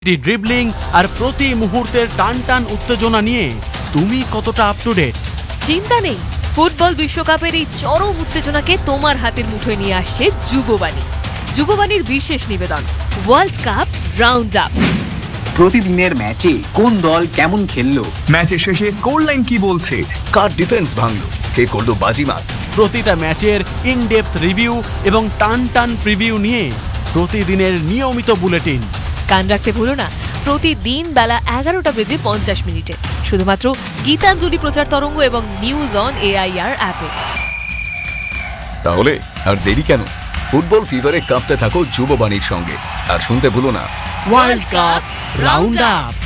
Dribbling আর প্রতি মুহূর্তের টান টান উত্তেজনা নিয়ে তুমি কতটা আপ টু ডেট? চিন্তা নেই, ফুটবল বিশ্বকাপের এই চরম উত্তেজনাকে তোমার হাতের মুঠোয় নিয়ে আসছে যুববাণী। যুববাণীর বিশেষ নিবেদন ওয়ার্ল্ড কাপ রাউন্ড আপ। প্রতিদিনের ম্যাচে কোন দল কেমন খেললো, ম্যাচের শেষে স্কোর লাইন কি বলছে, কার ডিফেন্স ভাঙলো, কে করলো বাজিমাত, প্রতিটা ম্যাচের ইনডেপথ রিভিউ এবং টান টান প্রিভিউ নিয়ে প্রতিদিনের নিয়মিত বুলেটিন। কান রাখতে ভুলো না, প্রতিদিন বেলা 11:50 শুধুমাত্র গীতাঞ্জলি প্রচার তরঙ্গ এবং নিউজ অন AIR অ্যাপে। তাহলে আর দেরি কেন? ফুটবল ফিভারে কাঁপতে থাকো যুববাণীর সঙ্গে। আর শুনতে ভুলো না ওয়ার্ল্ড কাপ রাউন্ড আপ।